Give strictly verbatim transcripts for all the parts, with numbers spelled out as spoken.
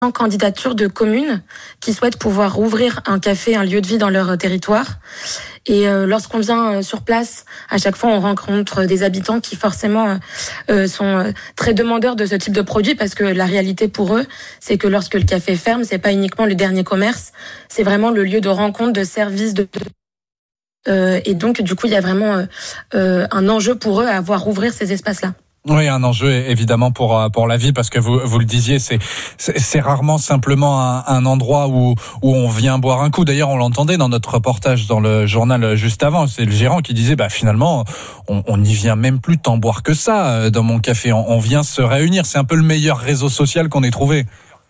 candidatures de communes qui souhaitent pouvoir ouvrir un café, un lieu de vie dans leur territoire. Et euh, lorsqu'on vient euh, sur place, à chaque fois, on rencontre des habitants qui forcément euh, sont euh, très demandeurs de ce type de produit, parce que la réalité pour eux, c'est que lorsque le café ferme, c'est pas uniquement le dernier commerce, c'est vraiment le lieu de rencontre, de service, de euh, et donc du coup, il y a vraiment euh, un enjeu pour eux à voir ouvrir ces espaces-là. Oui, un enjeu évidemment pour pour la vie, parce que vous vous le disiez, c'est c'est, c'est rarement simplement un, un endroit où où on vient boire un coup. D'ailleurs, on l'entendait dans notre reportage dans le journal juste avant. C'est le gérant qui disait, bah finalement, on on n'y vient même plus tant boire que ça dans mon café. On, on vient se réunir. C'est un peu le meilleur réseau social qu'on ait trouvé.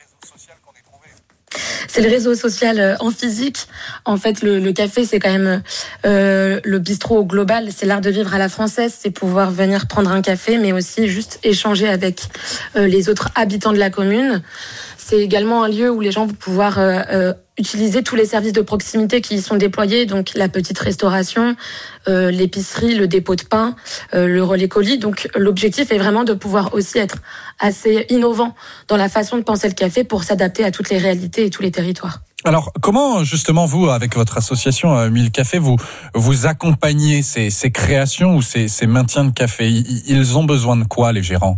C'est le réseau social en physique. En fait, le, le café, c'est quand même euh, le bistrot au global. C'est l'art de vivre à la française. C'est pouvoir venir prendre un café, mais aussi juste échanger avec euh, les autres habitants de la commune. C'est également un lieu où les gens vont pouvoir euh, euh, utiliser tous les services de proximité qui y sont déployés, donc la petite restauration, euh, l'épicerie, le dépôt de pain, euh, le relais colis. Donc l'objectif est vraiment de pouvoir aussi être assez innovant dans la façon de penser le café pour s'adapter à toutes les réalités et tous les territoires. Alors, comment justement vous, avec votre association euh, mille Cafés, vous vous accompagnez ces, ces créations ou ces, ces maintiens de café? Ils ont besoin de quoi, les gérants?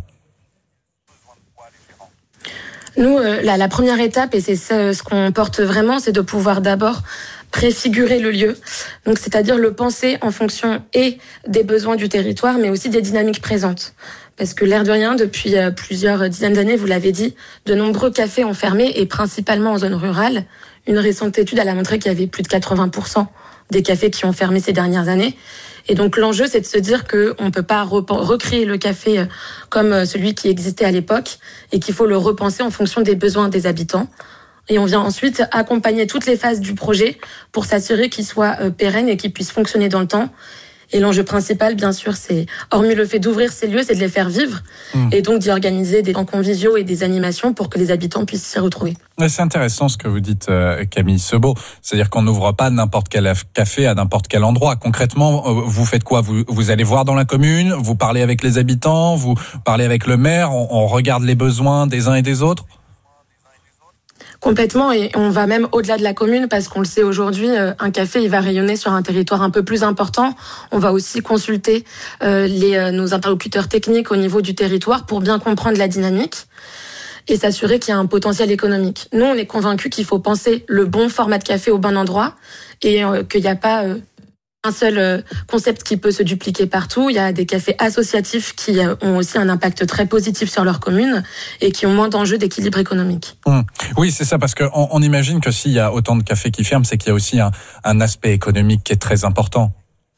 Nous, euh, la, la première étape, et c'est ce, ce qu'on porte vraiment, c'est de pouvoir d'abord préfigurer le lieu. Donc, c'est-à-dire le penser en fonction et des besoins du territoire, mais aussi des dynamiques présentes. Parce que l'air de rien, depuis euh, plusieurs dizaines d'années, vous l'avez dit, de nombreux cafés ont fermé, et principalement en zone rurale. Une récente étude elle a montré qu'il y avait plus de quatre-vingts pour cent des cafés qui ont fermé ces dernières années. Et donc l'enjeu, c'est de se dire qu'on ne peut pas recréer le café comme celui qui existait à l'époque, et qu'il faut le repenser en fonction des besoins des habitants. Et on vient ensuite accompagner toutes les phases du projet pour s'assurer qu'il soit pérenne et qu'il puisse fonctionner dans le temps. Et l'enjeu principal, bien sûr, c'est, hormis le fait d'ouvrir ces lieux, c'est de les faire vivre. Mmh. Et donc d'y organiser des temps conviviaux et des animations pour que les habitants puissent s'y retrouver. C'est intéressant ce que vous dites, Camille Sebaud. C'est-à-dire qu'on n'ouvre pas n'importe quel café à n'importe quel endroit. Concrètement, vous faites quoi? vous, vous allez voir dans la commune, vous parlez avec les habitants, vous parlez avec le maire, on, on regarde les besoins des uns et des autres? Complètement, et on va même au-delà de la commune, parce qu'on le sait aujourd'hui, un café, il va rayonner sur un territoire un peu plus important. On va aussi consulter euh, les, euh, nos interlocuteurs techniques au niveau du territoire pour bien comprendre la dynamique et s'assurer qu'il y a un potentiel économique. Nous, on est convaincus qu'il faut penser le bon format de café au bon endroit, et euh, qu'il n'y a pas euh, un seul concept qui peut se dupliquer partout. Il y a des cafés associatifs qui ont aussi un impact très positif sur leur commune et qui ont moins d'enjeux d'équilibre économique. Mmh. Oui, c'est ça, parce qu'on on imagine que s'il y a autant de cafés qui ferment, c'est qu'il y a aussi un, un aspect économique qui est très important.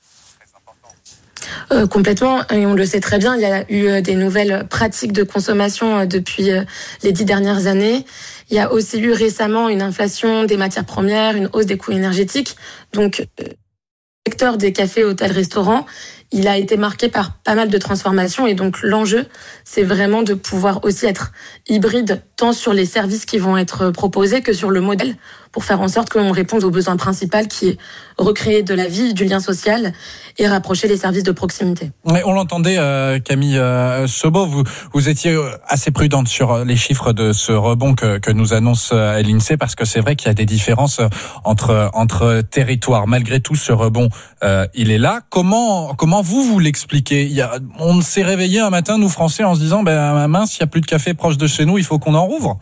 Euh, complètement, et on le sait très bien, il y a eu des nouvelles pratiques de consommation depuis les dix dernières années. Il y a aussi eu récemment une inflation des matières premières, une hausse des coûts énergétiques. Donc, le secteur des cafés, hôtels, restaurants, il a été marqué par pas mal de transformations, et donc l'enjeu, c'est vraiment de pouvoir aussi être hybride tant sur les services qui vont être proposés que sur le modèle, pour faire en sorte qu'on réponde aux besoins principaux qui est recréer de la vie, du lien social et rapprocher les services de proximité. Mais on l'entendait, euh, Camille euh, Sebaud, vous, vous étiez assez prudente sur les chiffres de ce rebond que, que nous annonce euh, l'INSEE, parce que c'est vrai qu'il y a des différences entre, entre territoires. Malgré tout, ce rebond, euh, il est là. Comment, comment vous, vous l'expliquez? Il y a, on s'est réveillé un matin, nous Français, en se disant, ben mince, il n'y a plus de café proche de chez nous, il faut qu'on en rouvre.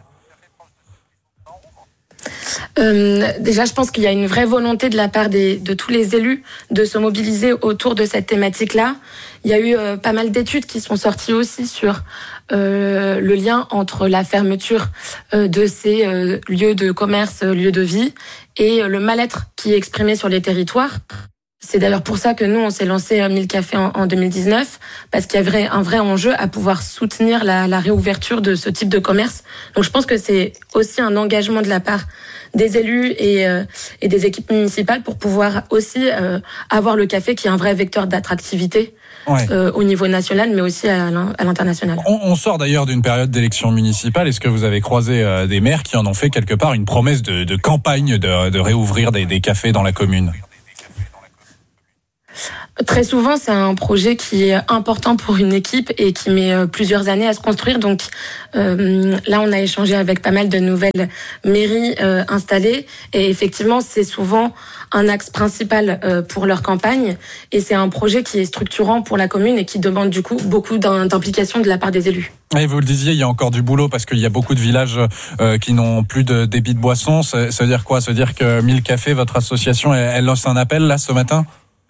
Euh, déjà, je pense qu'il y a une vraie volonté de la part des, de tous les élus de se mobiliser autour de cette thématique-là. Il y a eu euh, pas mal d'études qui sont sorties aussi sur euh, le lien entre la fermeture euh, de ces euh, lieux de commerce, lieux de vie, et euh, le mal-être qui est exprimé sur les territoires. C'est d'ailleurs pour ça que nous, on s'est lancé mille Cafés en, en deux mille dix-neuf, parce qu'il y avait un vrai enjeu à pouvoir soutenir la, la réouverture de ce type de commerce. Donc je pense que c'est aussi un engagement de la part des élus et, euh, et des équipes municipales pour pouvoir aussi euh, avoir le café qui est un vrai vecteur d'attractivité. Ouais. Euh, au niveau national, mais aussi à l'international. On, on sort d'ailleurs d'une période d'élection municipale. Est-ce que vous avez croisé euh, des maires qui en ont fait quelque part une promesse de, de campagne de, de réouvrir des, des cafés dans la commune ? Très souvent, c'est un projet qui est important pour une équipe et qui met plusieurs années à se construire. Donc euh, là, on a échangé avec pas mal de nouvelles mairies euh, installées. Et effectivement, c'est souvent un axe principal euh, pour leur campagne. Et c'est un projet qui est structurant pour la commune et qui demande du coup beaucoup d'implication de la part des élus. Et vous le disiez, il y a encore du boulot parce qu'il y a beaucoup de villages euh, qui n'ont plus de débit de boissons. Ça, ça veut dire quoi ? Ça veut dire que mille Cafés, votre association, elle, elle lance un appel là ce matin ?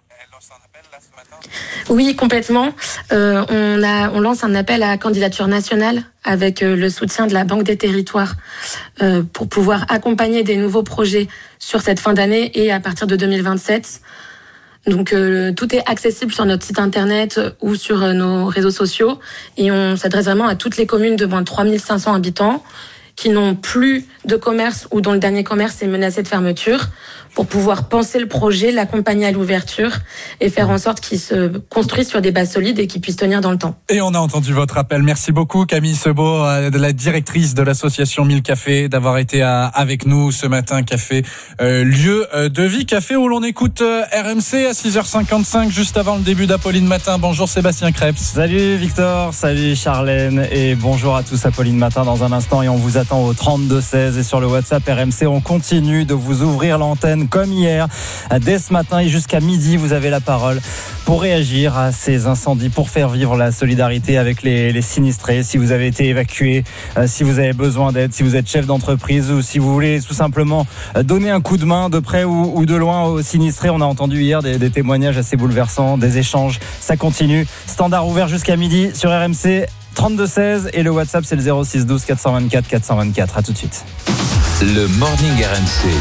Oui, complètement. Euh, on a, on lance un appel à candidature nationale avec euh, le soutien de la Banque des Territoires euh, pour pouvoir accompagner des nouveaux projets sur cette fin d'année et à partir de deux mille vingt-sept. Donc euh, tout est accessible sur notre site internet ou sur euh, nos réseaux sociaux et on s'adresse vraiment à toutes les communes de moins de trois mille cinq cents habitants qui n'ont plus de commerce ou dont le dernier commerce est menacé de fermeture, pour pouvoir penser le projet, l'accompagner à l'ouverture et faire en sorte qu'il se construise sur des bases solides et qu'il puisse tenir dans le temps. Et on a entendu votre appel. Merci beaucoup Camille Sebaud, de la directrice de l'association mille Cafés, d'avoir été avec nous ce matin. Café, euh, lieu de vie, café où l'on écoute R M C à six heures cinquante-cinq, juste avant le début d'Apolline Matin. Bonjour Sébastien Krebs. Salut Victor, salut Charlène et bonjour à tous. Apolline Matin dans un instant et on vous attend au trente-deux seize et sur le WhatsApp R M C. On continue de vous ouvrir l'antenne comme hier. Dès ce matin et jusqu'à midi, vous avez la parole pour réagir à ces incendies, pour faire vivre la solidarité avec les, les sinistrés. Si vous avez été évacué, euh, si vous avez besoin d'aide, si vous êtes chef d'entreprise ou si vous voulez tout simplement donner un coup de main de près ou, ou de loin aux sinistrés. On a entendu hier des, des témoignages assez bouleversants, des échanges. Ça continue. Standard ouvert jusqu'à midi sur R M C. trente-deux seize et le WhatsApp c'est le zéro six douze quatre cent vingt-quatre quatre cent vingt-quatre. À tout de suite. Le Morning R M C.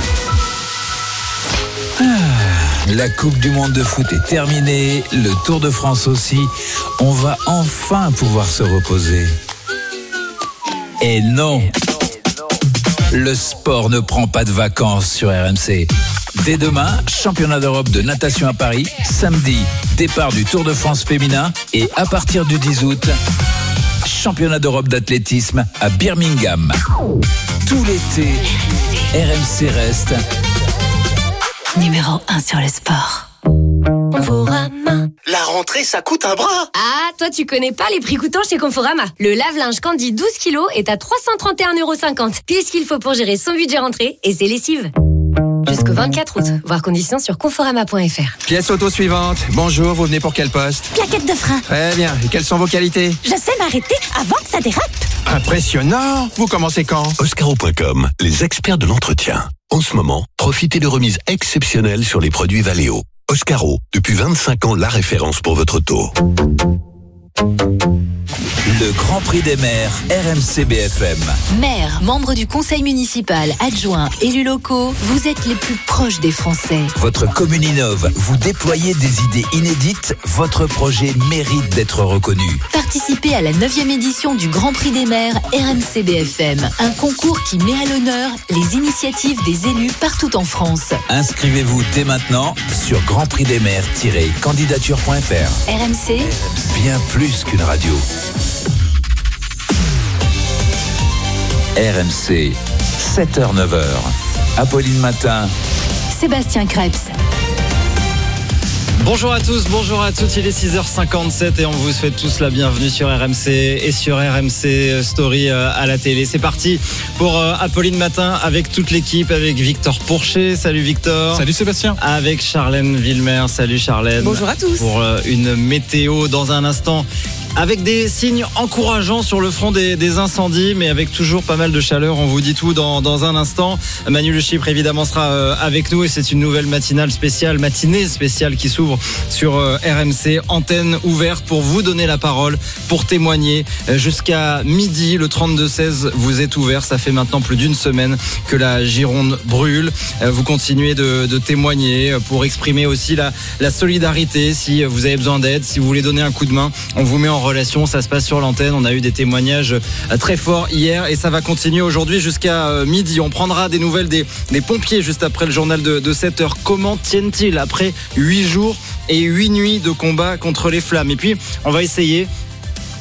Ah, la Coupe du Monde de foot est terminée, le Tour de France aussi. On va enfin pouvoir se reposer. Et non, le sport ne prend pas de vacances sur R M C. Dès demain, championnat d'Europe de natation à Paris. Samedi, départ du Tour de France féminin. Et à partir du dix août, championnat d'Europe d'athlétisme à Birmingham. Tout l'été, R M C reste numéro un sur le sport. Conforama. La rentrée, ça coûte un bras. Ah, toi tu connais pas les prix coûtants chez Conforama. Le lave-linge Candy douze kilos est à trois cent trente et un euros cinquante. Puis ce qu'il faut pour gérer son budget rentrée et ses lessives. Jusqu'au vingt-quatre août. Voir conditions sur conforama point f r. Pièce auto suivante. Bonjour, vous venez pour quel poste? Plaquette de frein. Très bien. Et quelles sont vos qualités? Je sais m'arrêter avant que ça dérape. Impressionnant. Vous commencez quand? Oscaro point com, les experts de l'entretien. En ce moment, profitez de remises exceptionnelles sur les produits Valeo. Oscaro, depuis vingt-cinq ans, la référence pour votre auto. Le Grand Prix des maires, R M C B F M. Maires, membres du conseil municipal, adjoints, élus locaux, vous êtes les plus proches des Français. Votre commune innove, vous déployez des idées inédites, votre projet mérite d'être reconnu. Participez à la neuvième édition du Grand Prix des maires R M C B F M, un concours qui met à l'honneur les initiatives des élus partout en France. Inscrivez-vous dès maintenant sur grand prix des maires tiret candidature point f r. R M C, bien plus qu'une radio. R M C, sept heures neuf heures. Apolline Matin. Sébastien Krebs. Bonjour à tous, bonjour à toutes, il est six heures cinquante-sept et on vous souhaite tous la bienvenue sur R M C et sur R M C Story à la télé. C'est parti pour Apolline Matin avec toute l'équipe, avec Victor Pourchet. Salut Victor. Salut Sébastien. Avec Charlène Villemer. Salut Charlène. Bonjour à tous. Pour une météo dans un instant. Avec des signes encourageants sur le front des, des incendies, mais avec toujours pas mal de chaleur. On vous dit tout dans, dans un instant. Manu Le Chypre évidemment sera euh, avec nous et c'est une nouvelle matinale spéciale, matinée spéciale qui s'ouvre sur euh, R M C. Antenne ouverte pour vous donner la parole, pour témoigner. Euh, jusqu'à midi, le trente-deux seize vous êtes ouvert. Ça fait maintenant plus d'une semaine que la Gironde brûle. Euh, vous continuez de, de témoigner pour exprimer aussi la, la solidarité. Si vous avez besoin d'aide, si vous voulez donner un coup de main, on vous met en relation, ça se passe sur l'antenne. On a eu des témoignages très forts hier et ça va continuer aujourd'hui jusqu'à midi. On prendra des nouvelles des, des pompiers juste après le journal de, de sept heures. Comment tiennent-ils après huit jours et huit nuits de combat contre les flammes? Et puis on va essayer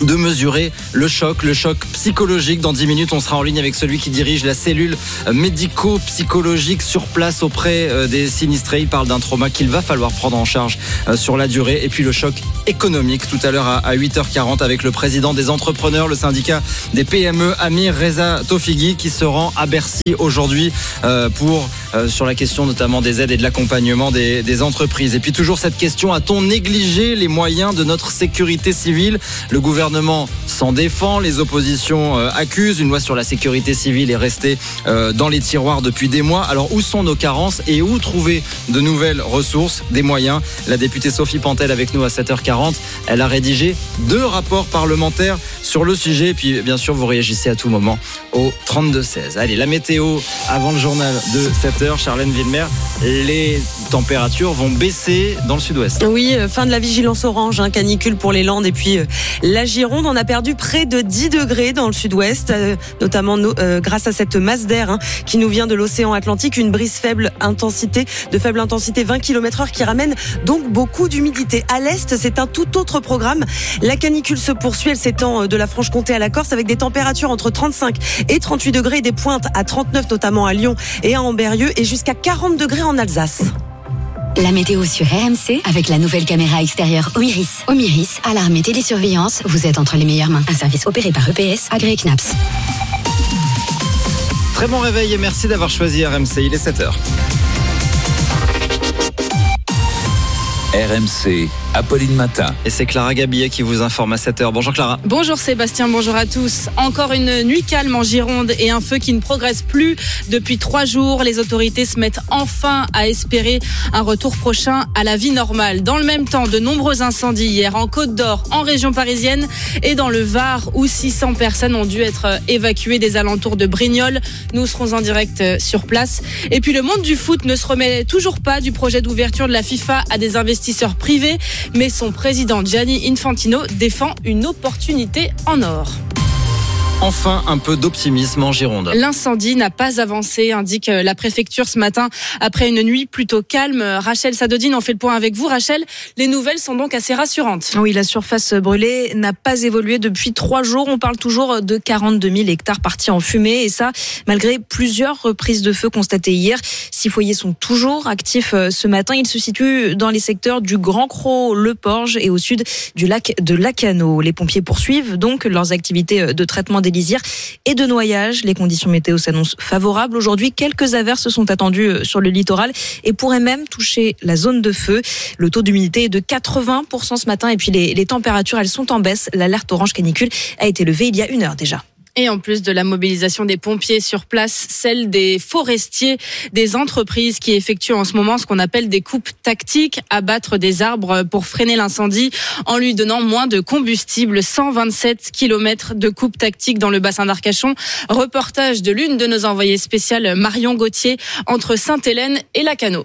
de mesurer le choc, le choc psychologique. Dans dix minutes, on sera en ligne avec celui qui dirige la cellule médico-psychologique sur place auprès des sinistrés. Il parle d'un trauma qu'il va falloir prendre en charge sur la durée. Et puis le choc économique tout à l'heure à huit heures quarante avec le président des entrepreneurs, le syndicat des P M E, Amir Reza Tofighi, qui se rend à Bercy aujourd'hui pour sur la question notamment des aides et de l'accompagnement des, des entreprises. Et puis toujours cette question, a-t-on négligé les moyens de notre sécurité civile ? Le gouvernement s'en défend, les oppositions euh, accusent. Une loi sur la sécurité civile est restée euh, dans les tiroirs depuis des mois. Alors où sont nos carences et où trouver de nouvelles ressources, des moyens ? La députée Sophie Pantel avec nous à sept heures quarante. Elle a rédigé deux rapports parlementaires sur le sujet. Et puis bien sûr, vous réagissez à tout moment au trente-deux seize. Allez, la météo avant le journal de sept heures. Charlène Villemer, les températures vont baisser dans le sud-ouest. Oui, fin de la vigilance orange, hein, canicule pour les Landes et puis euh, la Gironde. On a perdu près de dix degrés dans le sud-ouest, euh, notamment no, euh, grâce à cette masse d'air hein, qui nous vient de l'océan Atlantique. Une brise faible intensité, de faible intensité, vingt kilomètres heure qui ramène donc beaucoup d'humidité. À l'est, c'est un tout autre programme. La canicule se poursuit, elle s'étend de la Franche-Comté à la Corse avec des températures entre trente-cinq et trente-huit degrés et des pointes à trente-neuf notamment à Lyon et à Ambérieu et jusqu'à quarante degrés en Alsace. La météo sur R M C avec la nouvelle caméra extérieure Omiris. Omiris, alarme et télésurveillance, vous êtes entre les meilleures mains. Un service opéré par E P S, agréé C N A P S. Très bon réveil et merci d'avoir choisi R M C, il est sept heures. R M C, Apolline Matin. Et c'est Clara Gabillet qui vous informe à sept heures. Bonjour Clara. Bonjour Sébastien, bonjour à tous. Encore une nuit calme en Gironde et un feu qui ne progresse plus depuis trois jours. Les autorités se mettent enfin à espérer un retour prochain à la vie normale. Dans le même temps, de nombreux incendies hier en Côte d'Or, en région parisienne et dans le Var où six cents personnes ont dû être évacuées des alentours de Brignoles. Nous serons en direct sur place. Et puis le monde du foot ne se remet toujours pas du projet d'ouverture de la FIFA à des investisseurs privés, mais son président Gianni Infantino défend une opportunité en or. Enfin, un peu d'optimisme en Gironde. L'incendie n'a pas avancé, indique la préfecture ce matin, après une nuit plutôt calme. Rachel Sadodine, on fait le point avec vous. Rachel, les nouvelles sont donc assez rassurantes. Oui, la surface brûlée n'a pas évolué depuis trois jours. On parle toujours de quarante-deux mille hectares partis en fumée. Et ça, malgré plusieurs reprises de feu constatées hier. Six foyers sont toujours actifs ce matin. Ils se situent dans les secteurs du Grand Cros, Le Porge et au sud du lac de Lacanau. Les pompiers poursuivent donc leurs activités de traitement des lisières et de noyage. Les conditions météo s'annoncent favorables. Aujourd'hui, quelques averses sont attendues sur le littoral et pourraient même toucher la zone de feu. Le taux d'humidité est de quatre-vingts pour cent ce matin et puis les, les températures, elles sont en baisse. L'alerte orange canicule a été levée il y a une heure déjà. Et en plus de la mobilisation des pompiers sur place, celle des forestiers, des entreprises qui effectuent en ce moment ce qu'on appelle des coupes tactiques, abattre des arbres pour freiner l'incendie en lui donnant moins de combustible. cent vingt-sept kilomètres de coupes tactiques dans le bassin d'Arcachon. Reportage de l'une de nos envoyées spéciales, Marion Gauthier, entre Sainte-Hélène et Lacanau.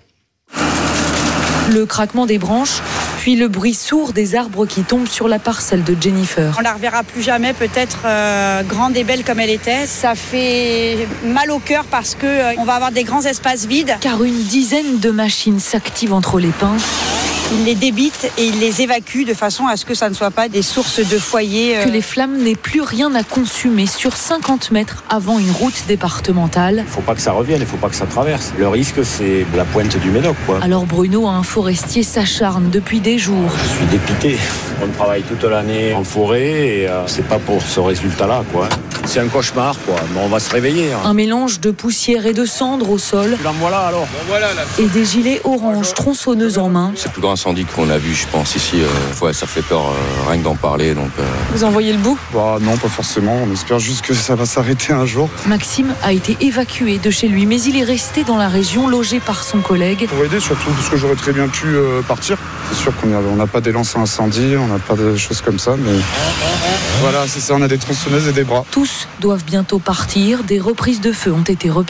Le craquement des branches, puis le bruit sourd des arbres qui tombent sur la parcelle de Jennifer. On la reverra plus jamais, peut-être euh, grande et belle comme elle était. Ça fait mal au cœur parce que euh, on va avoir des grands espaces vides. Car une dizaine de machines s'activent entre les pins. Ils les débitent et ils les évacuent de façon à ce que ça ne soit pas des sources de foyers. Euh... Que les flammes n'aient plus rien à consumer sur cinquante mètres avant une route départementale. Il ne faut pas que ça revienne, il ne faut pas que ça traverse. Le risque, c'est la pointe du Médoc, quoi. Alors Bruno, un forestier, s'acharne depuis des jours. Je suis dépité. On travaille toute l'année en forêt et euh, c'est pas pour ce résultat-là, quoi. C'est un cauchemar, quoi. Mais on va se réveiller. Hein. Un mélange de poussière et de cendres au sol. En voilà alors. Bon, voilà, là. Et des gilets orange tronçonneuses en main. C'est le plus grand incendie qu'on a vu, je pense, ici. Euh, ouais, ça fait peur euh, rien que d'en parler. Donc, euh... Vous en voyez le bout ? Bah non, pas forcément. On espère juste que ça va s'arrêter un jour. Maxime a été évacué de chez lui, mais il est resté dans la région, logé par son collègue. Pour aider surtout, parce que j'aurais très bien pu euh, partir. C'est sûr qu'on n'a pas des lances à incendie, on n'a pas de choses comme ça, mais voilà, c'est ça, on a des tronçonneuses et des bras. Tous doivent bientôt partir. Des reprises de feu ont été repérées.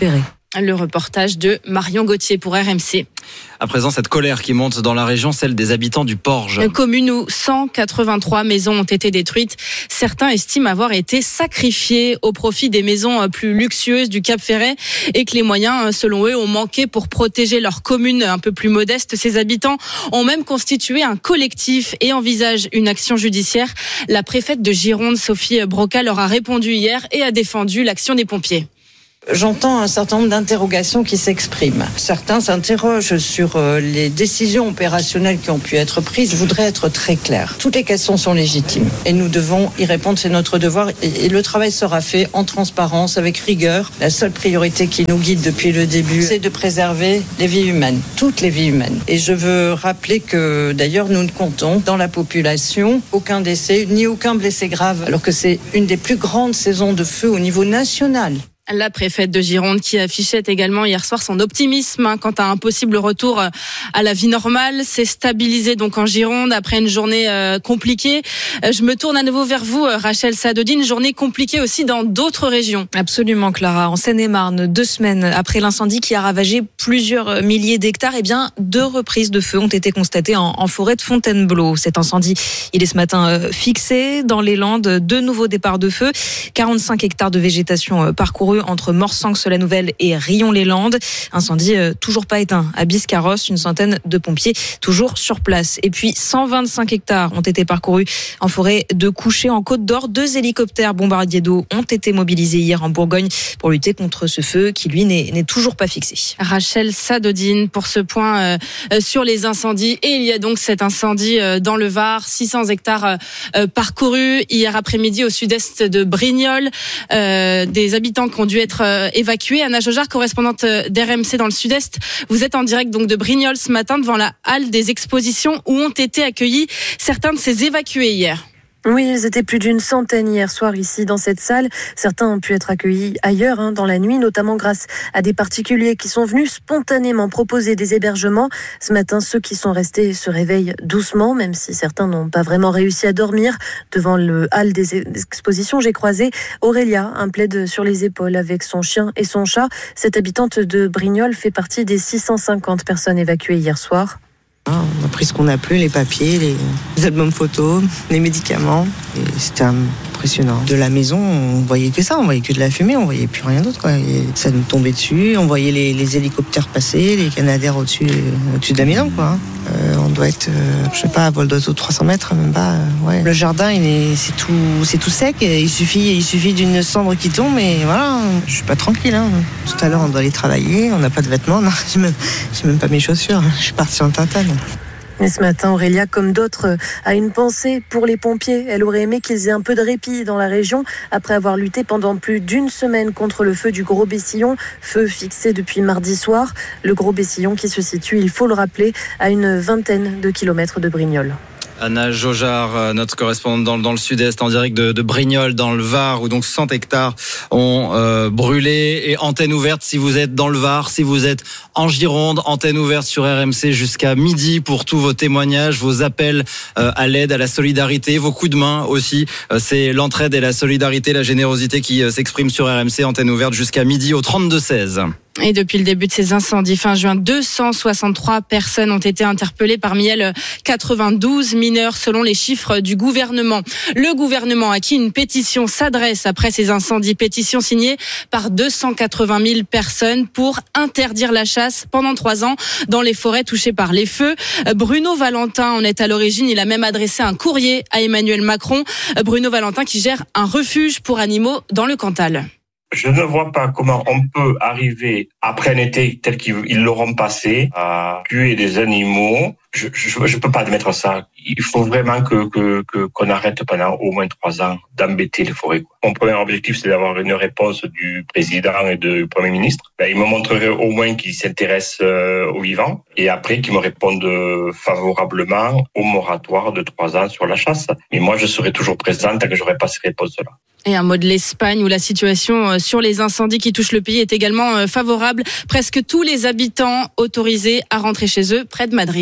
Le reportage de Marion Gauthier pour R M C. À présent, cette colère qui monte dans la région, celle des habitants du Porge. Une commune où cent quatre-vingt-trois maisons ont été détruites. Certains estiment avoir été sacrifiés au profit des maisons plus luxueuses du Cap Ferret et que les moyens, selon eux, ont manqué pour protéger leur commune un peu plus modeste. Ces habitants ont même constitué un collectif et envisagent une action judiciaire. La préfète de Gironde, Sophie Broca, leur a répondu hier et a défendu l'action des pompiers. J'entends un certain nombre d'interrogations qui s'expriment. Certains s'interrogent sur les décisions opérationnelles qui ont pu être prises. Je voudrais être très clair. Toutes les questions sont légitimes et nous devons y répondre, c'est notre devoir. Et le travail sera fait en transparence, avec rigueur. La seule priorité qui nous guide depuis le début, c'est de préserver les vies humaines, toutes les vies humaines. Et je veux rappeler que d'ailleurs nous ne comptons dans la population aucun décès ni aucun blessé grave, alors que c'est une des plus grandes saisons de feu au niveau national. La préfète de Gironde qui affichait également hier soir son optimisme hein, quant à un possible retour à la vie normale. C'est stabilisé donc en Gironde après une journée euh, compliquée. Euh, je me tourne à nouveau vers vous, Rachel Sadodine. Journée compliquée aussi dans d'autres régions. Absolument, Clara. En Seine-et-Marne, deux semaines après l'incendie qui a ravagé plusieurs milliers d'hectares, eh bien, deux reprises de feu ont été constatées en, en forêt de Fontainebleau. Cet incendie, il est ce matin euh, fixé dans les Landes. Deux nouveaux départs de feu, quarante-cinq hectares de végétation euh, parcourus entre Morsanx-la-Nouvelle et Rion-les-Landes. Incendie euh, toujours pas éteint à Biscarros, une centaine de pompiers toujours sur place. Et puis cent vingt-cinq hectares ont été parcourus en forêt de Couché en Côte d'Or. Deux hélicoptères bombardiers d'eau ont été mobilisés hier en Bourgogne pour lutter contre ce feu qui lui n'est, n'est toujours pas fixé. Rachel Sadodine pour ce point euh, sur les incendies. Et il y a donc cet incendie euh, dans le Var, six cents hectares euh, parcourus hier après-midi au sud-est de Brignoles. Euh, des habitants qui ont dû être euh, évacués. Anna Jojard, correspondante d'R M C dans le sud-est. Vous êtes en direct donc de Brignoles ce matin devant la halle des expositions où ont été accueillis certains de ces évacués hier. Oui, ils étaient plus d'une centaine hier soir ici dans cette salle. Certains ont pu être accueillis ailleurs hein, dans la nuit, notamment grâce à des particuliers qui sont venus spontanément proposer des hébergements. Ce matin, ceux qui sont restés se réveillent doucement, même si certains n'ont pas vraiment réussi à dormir. Devant le hall des expositions, j'ai croisé Aurélia, un plaid sur les épaules avec son chien et son chat. Cette habitante de Brignoles fait partie des six cent cinquante personnes évacuées hier soir. On a pris ce qu'on a pu, les papiers, les, les albums photos, les médicaments. Et c'était impressionnant. De la maison, on voyait que ça, on voyait que de la fumée, on voyait plus rien d'autre, quoi. Et ça nous tombait dessus, on voyait les, les hélicoptères passer, les Canadair au-dessus, au-dessus de la maison, quoi. Euh, on doit être, euh, je sais pas, à vol d'oiseau de trois cents mètres, même pas. Euh, ouais. Le jardin, il est, c'est tout, c'est tout sec. Il suffit, il suffit d'une cendre qui tombe, et voilà. Je suis pas tranquille. Hein. Tout à l'heure, on doit aller travailler, on n'a pas de vêtements. Non, j'ai même, j'ai même pas mes chaussures. Je suis partie en tatane. Et ce matin, Aurélia, comme d'autres, a une pensée pour les pompiers. Elle aurait aimé qu'ils aient un peu de répit dans la région après avoir lutté pendant plus d'une semaine contre le feu du Gros Bessillon, feu fixé depuis mardi soir. Le Gros Bessillon qui se situe, il faut le rappeler, à une vingtaine de kilomètres de Brignoles. Anna Jojard, notre correspondante dans, dans le sud-est, en direct de, de Brignoles, dans le Var, où donc cent hectares ont euh, brûlé. Et antenne ouverte si vous êtes dans le Var, si vous êtes en Gironde, antenne ouverte sur R M C jusqu'à midi pour tous vos témoignages, vos appels euh, à l'aide, à la solidarité, vos coups de main aussi. Euh, c'est l'entraide et la solidarité, la générosité qui euh, s'exprime sur R M C, antenne ouverte jusqu'à midi au trente-deux seize. Et depuis le début de ces incendies, fin juin, deux cent soixante-trois personnes ont été interpellées, parmi elles quatre-vingt-douze mineurs selon les chiffres du gouvernement. Le gouvernement à qui une pétition s'adresse après ces incendies, pétition signée par deux cent quatre-vingt mille personnes pour interdire la chasse pendant trois ans dans les forêts touchées par les feux. Bruno Valentin en est à l'origine, il a même adressé un courrier à Emmanuel Macron. Bruno Valentin qui gère un refuge pour animaux dans le Cantal. Je ne vois pas comment on peut arriver, après un été tel qu'ils l'auront passé, à tuer des animaux. Je je, je peux pas admettre ça. Il faut vraiment que, que, que qu'on arrête pendant au moins trois ans d'embêter les forêts. Mon premier objectif, c'est d'avoir une réponse du président et du Premier ministre. Ben, ils me montreraient au moins qu'ils s'intéressent euh, aux vivants et après qu'ils me répondent favorablement au moratoire de trois ans sur la chasse. Mais moi, je serai toujours présent tant que j'aurai pas ces réponses-là. Et un mot de l'Espagne où la situation sur les incendies qui touchent le pays est également favorable. Presque tous les habitants autorisés à rentrer chez eux près de Madrid. Il est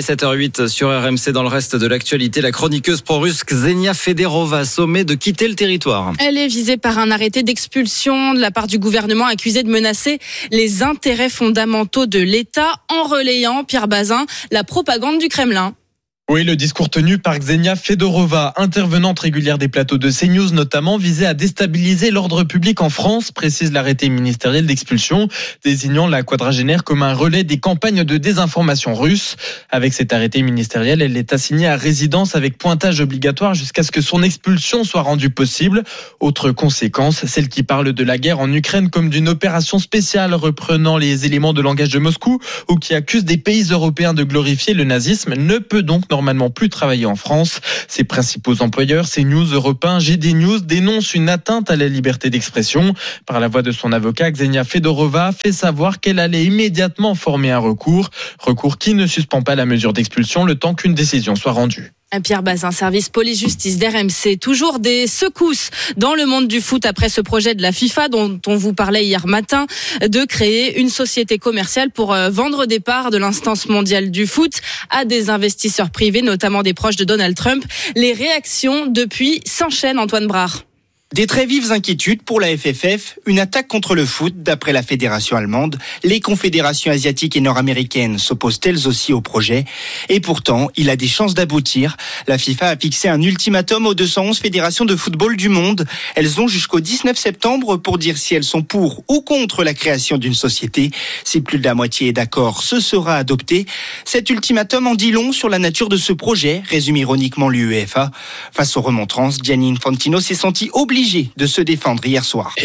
sept heures huit sur R M C. Dans le reste de l'actualité, la chroniqueuse pro-russe Ksenia Federova sommée de quitter le territoire. Elle est visée par un arrêté d'expulsion de la part du gouvernement, accusé de menacer les intérêts fondamentaux de l'État en relayant, Pierre Bazin, la propagande du Kremlin. Oui, le discours tenu par Ksenia Fedorova, intervenante régulière des plateaux de CNews notamment, visait à déstabiliser l'ordre public en France, précise l'arrêté ministériel d'expulsion, désignant la quadragénaire comme un relais des campagnes de désinformation russes. Avec cet arrêté ministériel, elle est assignée à résidence avec pointage obligatoire jusqu'à ce que son expulsion soit rendue possible. Autre conséquence, celle qui parle de la guerre en Ukraine comme d'une opération spéciale reprenant les éléments de langage de Moscou ou qui accuse des pays européens de glorifier le nazisme ne peut donc normalement plus travailler en France. Ses principaux employeurs, CNews, Europe un, G D News, dénoncent une atteinte à la liberté d'expression. Par la voix de son avocat, Ksenia Fedorova fait savoir qu'elle allait immédiatement former un recours. Recours qui ne suspend pas la mesure d'expulsion le temps qu'une décision soit rendue. Pierre Bazin, service police-justice d'R M C. Toujours des secousses dans le monde du foot après ce projet de la FIFA dont on vous parlait hier matin, de créer une société commerciale pour vendre des parts de l'instance mondiale du foot à des investisseurs privés, notamment des proches de Donald Trump. Les réactions depuis s'enchaînent, Antoine Brard. Des très vives inquiétudes pour la F F F, une attaque contre le foot d'après la fédération allemande. Les confédérations asiatiques et nord-américaines s'opposent elles aussi au projet. Et pourtant, il a des chances d'aboutir. La FIFA a fixé un ultimatum aux deux cent onze fédérations de football du monde. Elles ont jusqu'au dix-neuf septembre pour dire si elles sont pour ou contre la création d'une société. Si plus de la moitié est d'accord, ce sera adopté. Cet ultimatum en dit long sur la nature de ce projet, résume ironiquement l'UEFA. Face aux remontrances, Gianni Infantino s'est senti obligé de se défendre hier soir.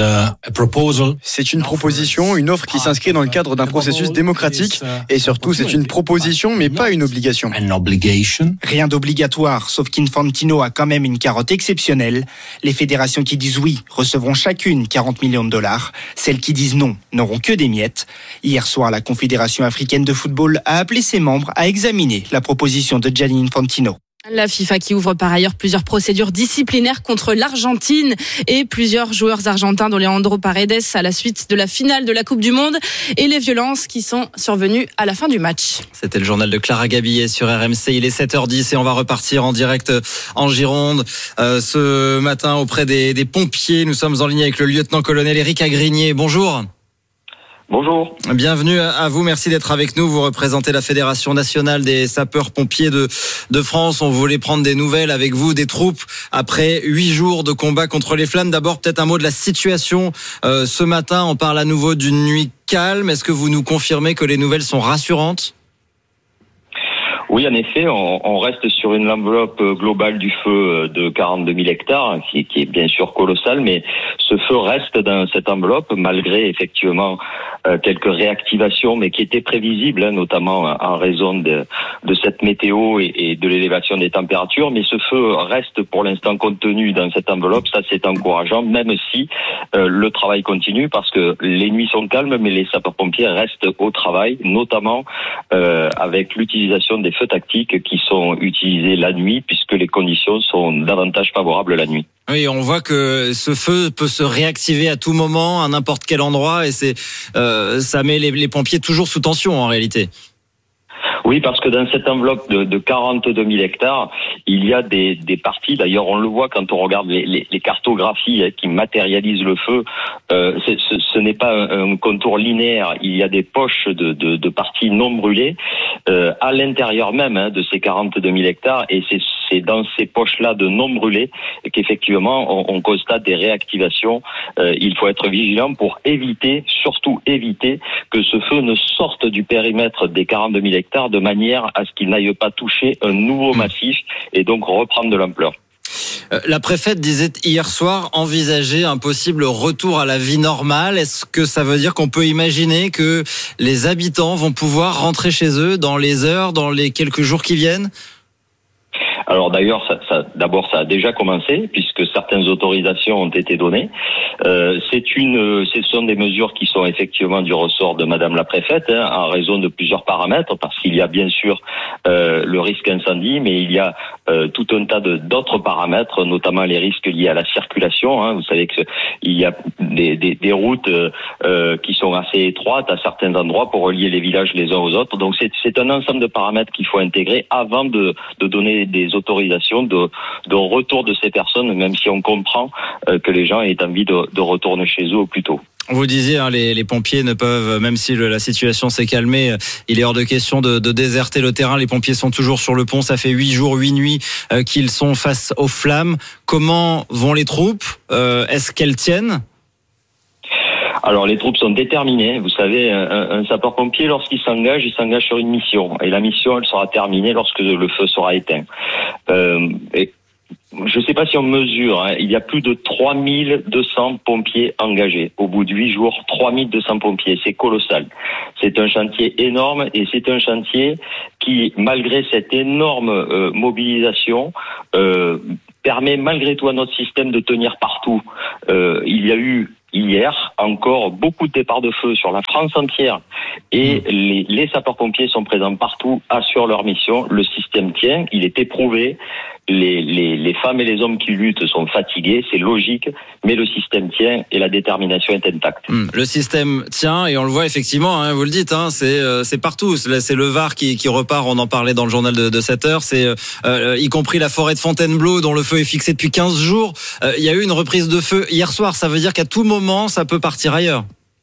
C'est une proposition, une offre qui s'inscrit dans le cadre d'un processus démocratique et surtout c'est une proposition mais pas une obligation. Rien d'obligatoire, sauf qu'Infantino a quand même une carotte exceptionnelle. Les fédérations qui disent oui recevront chacune quarante millions de dollars. Celles qui disent non n'auront que des miettes. Hier soir, la Confédération africaine de football a appelé ses membres à examiner la proposition de Gianni Infantino. La FIFA qui ouvre par ailleurs plusieurs procédures disciplinaires contre l'Argentine et plusieurs joueurs argentins dont Leandro Paredes à la suite de la finale de la Coupe du Monde et les violences qui sont survenues à la fin du match. C'était le journal de Clara Gabillet sur R M C. Il est sept heures dix et on va repartir en direct en Gironde. Euh, ce matin auprès des, des pompiers, nous sommes en ligne avec le lieutenant-colonel Éric Agrigné. Bonjour. Bonjour. Bienvenue à vous, merci d'être avec nous. Vous représentez la Fédération nationale des sapeurs-pompiers de, de France. On voulait prendre des nouvelles avec vous, des troupes, après huit jours de combat contre les flammes. D'abord, peut-être un mot de la situation. Euh, ce matin, on parle à nouveau d'une nuit calme. Est-ce que vous nous confirmez que les nouvelles sont rassurantes ? Oui, en effet, on, on reste sur une enveloppe globale du feu de quarante-deux mille hectares, qui, qui est bien sûr colossal, mais ce feu reste dans cette enveloppe, malgré effectivement euh, quelques réactivations, mais qui étaient prévisibles, hein, notamment en raison de, de cette météo et, et de l'élévation des températures. Mais ce feu reste pour l'instant contenu dans cette enveloppe, ça c'est encourageant, même si euh, le travail continue, parce que les nuits sont calmes, mais les sapeurs-pompiers restent au travail, notamment euh, avec l'utilisation des feux tactiques qui sont utilisés la nuit, puisque les conditions sont davantage favorables la nuit. Oui, on voit que ce feu peut se réactiver à tout moment, à n'importe quel endroit, et c'est euh, ça met les, les pompiers toujours sous tension en réalité. Oui, parce que dans cette enveloppe de, de quarante-deux mille hectares, il y a des, des parties, d'ailleurs on le voit quand on regarde les, les, les cartographies qui matérialisent le feu, euh, ce, ce n'est pas un, un contour linéaire, il y a des poches de, de, de parties non brûlées euh, à l'intérieur même hein, de ces quarante-deux mille hectares, et c'est, c'est dans ces poches-là de non brûlées qu'effectivement on, on constate des réactivations. Euh, il faut être vigilant pour éviter, surtout éviter, que ce feu ne sorte du périmètre des quarante-deux mille hectares de manière à ce qu'il n'aille pas toucher un nouveau massif et donc reprendre de l'ampleur. La préfète disait hier soir envisager un possible retour à la vie normale. Est-ce que ça veut dire qu'on peut imaginer que les habitants vont pouvoir rentrer chez eux dans les heures, dans les quelques jours qui viennent ? Alors d'ailleurs, ça, ça, d'abord, ça a déjà commencé puisque certaines autorisations ont été données. Euh, c'est une, ce sont des mesures qui sont effectivement du ressort de Madame la préfète, hein, en raison de plusieurs paramètres, parce qu'il y a bien sûr euh, le risque incendie, mais il y a euh, tout un tas de, d'autres paramètres, notamment les risques liés à la circulation. Hein. Vous savez que il y a des, des, des routes euh, qui sont assez étroites à certains endroits pour relier les villages les uns aux autres. Donc c'est, c'est un ensemble de paramètres qu'il faut intégrer avant de, de donner des autorisations de, de retour de ces personnes, même si on comprend euh, que les gens aient envie de, de retourner chez eux au plus tôt. Vous disiez, hein, les, les pompiers ne peuvent, même si le, la situation s'est calmée, il est hors de question de, de déserter le terrain. Les pompiers sont toujours sur le pont. Ça fait huit jours, huit nuits euh, qu'ils sont face aux flammes. Comment vont les troupes ? euh, Est-ce qu'elles tiennent ? Alors les troupes sont déterminées. Vous savez, un, un sapeur-pompier, lorsqu'il s'engage, il s'engage sur une mission. Et la mission, elle sera terminée lorsque le feu sera éteint. Euh, et je ne sais pas si on mesure, hein, il y a plus de trois mille deux cents pompiers engagés. Au bout de huit jours, trois mille deux cents pompiers, c'est colossal. C'est un chantier énorme et c'est un chantier qui, malgré cette énorme euh, mobilisation, euh, permet malgré tout à notre système de tenir partout. Euh, il y a eu hier encore beaucoup de départs de feu sur la France entière et les, les sapeurs-pompiers sont présents partout, assurent leur mission, le système tient, il est éprouvé, les, les, les femmes et les hommes qui luttent sont fatigués, c'est logique, mais le système tient et la détermination est intacte. Mmh, le système tient et on le voit effectivement, hein, vous le dites, hein, c'est, euh, c'est partout, c'est, c'est le Var qui, qui repart, on en parlait dans le journal de, de sept heures, c'est euh, y compris la forêt de Fontainebleau dont le feu est fixé depuis quinze jours, il euh, y a eu une reprise de feu hier soir, ça veut dire qu'à tout moment ça peut partir ailleurs.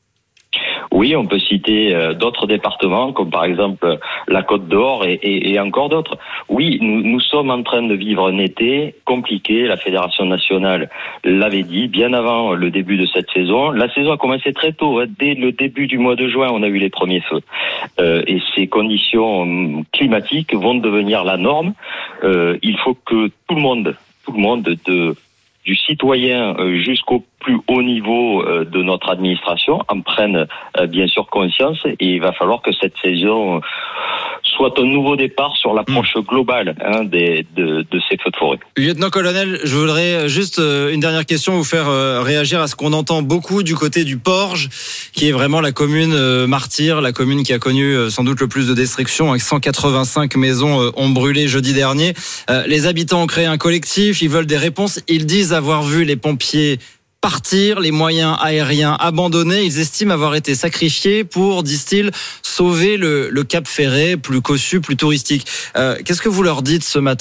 Oui, on peut citer euh, d'autres départements, comme par exemple la Côte d'Or et, et, et encore d'autres. Oui, nous, nous sommes en train de vivre un été compliqué. La Fédération nationale l'avait dit bien avant le début de cette saison. La saison a commencé très tôt. Hein. Dès le début du mois de juin, on a eu les premiers feux. Euh, et ces conditions climatiques vont devenir la norme. Euh, il faut que tout le monde, tout le monde de du citoyen jusqu'au plus haut niveau de notre administration en prennent bien sûr conscience et il va falloir que cette saison soit un nouveau départ sur l'approche globale hein, des, de, de ces feux de forêt. Lieutenant-colonel, je voudrais juste une dernière question, vous faire réagir à ce qu'on entend beaucoup du côté du Porge, qui est vraiment la commune martyre, la commune qui a connu sans doute le plus de destruction, avec cent quatre-vingt-cinq maisons ont brûlé jeudi dernier. Les habitants ont créé un collectif, ils veulent des réponses, ils disent avoir vu les pompiers partir, les moyens aériens abandonnés. Ils estiment avoir été sacrifiés pour, disent-ils, sauver le, le Cap Ferret, plus cossu, plus touristique. Euh, qu'est-ce que vous leur dites ce matin ?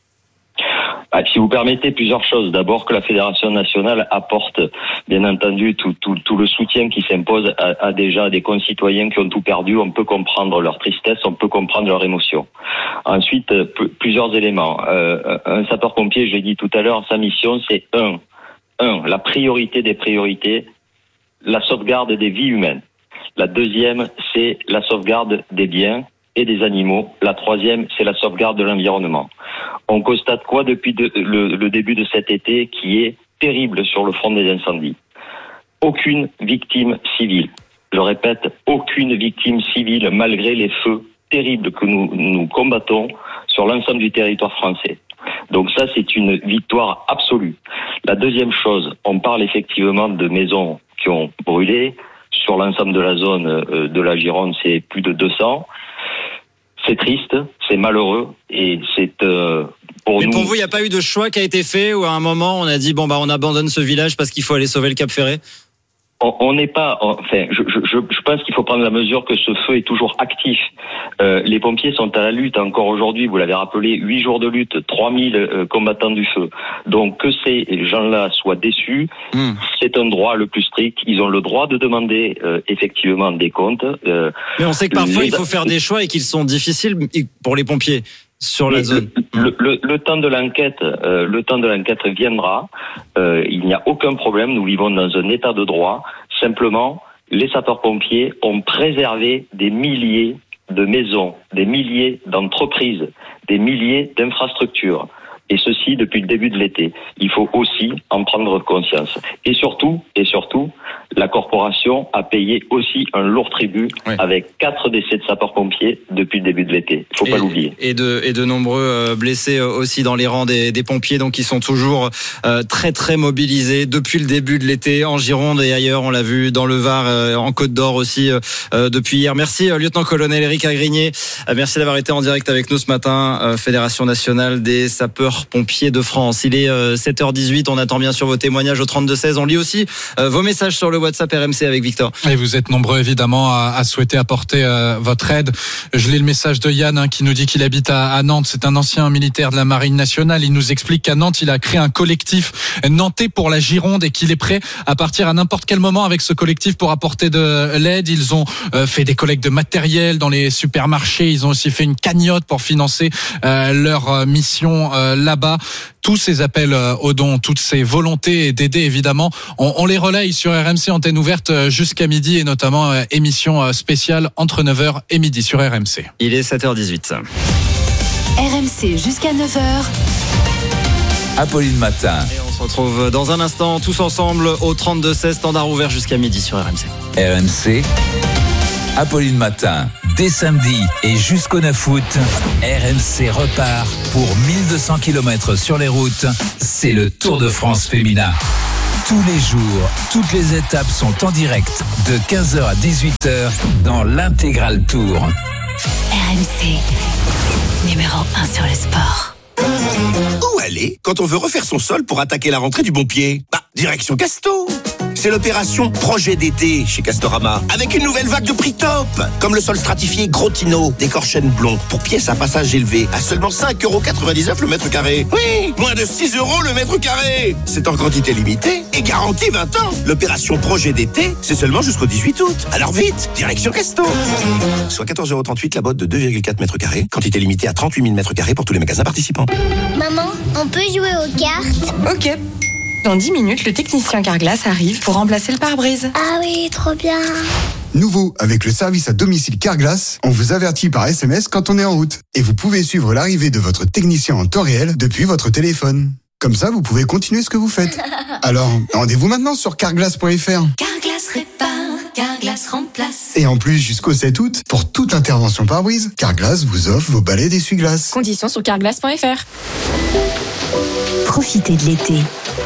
Ah, si vous permettez, plusieurs choses. D'abord, que la Fédération nationale apporte, bien entendu, tout, tout, tout le soutien qui s'impose à, à déjà des concitoyens qui ont tout perdu. On peut comprendre leur tristesse, on peut comprendre leur émotion. Ensuite, p- plusieurs éléments. Euh, un sapeur-pompier, je l'ai dit tout à l'heure, sa mission, c'est un. Un, la priorité des priorités, la sauvegarde des vies humaines. La deuxième, c'est la sauvegarde des biens et des animaux. La troisième, c'est la sauvegarde de l'environnement. On constate quoi depuis de, le, le début de cet été qui est terrible sur le front des incendies ? Aucune victime civile. Je répète, aucune victime civile malgré les feux terribles que nous, nous combattons sur l'ensemble du territoire français. Donc ça, c'est une victoire absolue. La deuxième chose, on parle effectivement de maisons qui ont brûlé. Sur l'ensemble de la zone de la Gironde, c'est plus de deux cents. C'est triste, c'est malheureux et c'est euh, pour Mais nous... pour vous, il n'y a pas eu de choix qui a été fait ou à un moment, on a dit, bon, bah, on abandonne ce village parce qu'il faut aller sauver le Cap Ferret ? On n'est pas, enfin, je, je, je pense qu'il faut prendre la mesure que ce feu est toujours actif. Euh, les pompiers sont à la lutte encore aujourd'hui. Vous l'avez rappelé, huit jours de lutte, trois mille euh, combattants du feu. Donc que ces gens-là soient déçus, mmh. c'est un droit le plus strict. Ils ont le droit de demander euh, effectivement des comptes. Euh, Mais on sait que parfois les... il faut faire des choix et qu'ils sont difficiles pour les pompiers. Sur la zone. Le, le, le temps de l'enquête, euh, le temps de l'enquête viendra. Euh, il n'y a aucun problème. Nous vivons dans un état de droit. Simplement, les sapeurs-pompiers ont préservé des milliers de maisons, des milliers d'entreprises, des milliers d'infrastructures. Et ceci depuis le début de l'été. Il faut aussi en prendre conscience. Et surtout, et surtout, la corporation a payé aussi un lourd tribut ouais. avec quatre décès de sapeurs-pompiers depuis le début de l'été. Il faut et, pas l'oublier. Et de, et de nombreux blessés aussi dans les rangs des, des pompiers, donc qui sont toujours euh, très très mobilisés depuis le début de l'été en Gironde et ailleurs. On l'a vu dans le Var, euh, en Côte d'Or aussi euh, depuis hier. Merci euh, lieutenant-colonel Éric Agrigné. Euh, merci d'avoir été en direct avec nous ce matin. Euh, Fédération nationale des sapeurs-pompiers de France. Il est euh, sept heures dix-huit. On attend bien sûr vos témoignages au trente-deux seize. On lit aussi euh, vos messages sur le WhatsApp R M C avec Victor. Et vous êtes nombreux évidemment à, à souhaiter apporter euh, votre aide. Je lis le message de Yann hein, qui nous dit qu'il habite à, à Nantes. C'est un ancien militaire de la Marine nationale. Il nous explique qu'à Nantes, il a créé un collectif nantais pour la Gironde et qu'il est prêt à partir à n'importe quel moment avec ce collectif pour apporter de l'aide. Ils ont euh, fait des collectes de matériel dans les supermarchés. Ils ont aussi fait une cagnotte pour financer euh, leur euh, mission euh, là-bas. Tous ces appels aux dons, toutes ces volontés d'aider, évidemment, on, on les relaye sur R M C, antenne ouverte jusqu'à midi et notamment euh, émission spéciale entre neuf heures et midi sur R M C. Il est sept heures dix-huit. R M C jusqu'à neuf heures. Apolline Matin. Et on se retrouve dans un instant tous ensemble au trente-deux seize, standard ouvert jusqu'à midi sur R M C. R M C, Apolline Matin. Dès samedi et jusqu'au neuf août, R M C repart pour mille deux cents kilomètres sur les routes. C'est le Tour de France féminin. Tous les jours, toutes les étapes sont en direct de quinze heures à dix-huit heures dans l'intégral Tour. R M C, numéro un sur le sport. Où aller quand on veut refaire son sol pour attaquer la rentrée du bon pied? Bah, direction Casto. C'est l'opération Projet d'été chez Castorama, avec une nouvelle vague de prix top, comme le sol stratifié Grotino, décor chêne blond, pour pièces à passage élevé, à seulement cinq euros quatre-vingt-dix-neuf le mètre carré. Oui, moins de six euros le mètre carré. C'est en quantité limitée et garantie vingt ans. L'opération Projet d'été, c'est seulement jusqu'au dix-huit août. Alors vite, direction Casto. Soit quatorze euros trente-huit la botte de deux virgule quatre mètres carrés, quantité limitée à trente-huit mille mètres carrés pour tous les magasins participants. Maman, on peut jouer aux cartes? Ok. Dans dix minutes, le technicien Carglass arrive pour remplacer le pare-brise. Ah oui, trop bien. Nouveau, avec le service à domicile Carglass, on vous avertit par S M S quand on est en route. Et vous pouvez suivre l'arrivée de votre technicien en temps réel depuis votre téléphone. Comme ça, vous pouvez continuer ce que vous faites. Alors, rendez-vous maintenant sur carglass point f r. Carglass répare, Carglass remplace. Et en plus, jusqu'au sept août, pour toute intervention pare-brise, Carglass vous offre vos balais d'essuie-glace. Conditions sur carglass point f r. Profitez de l'été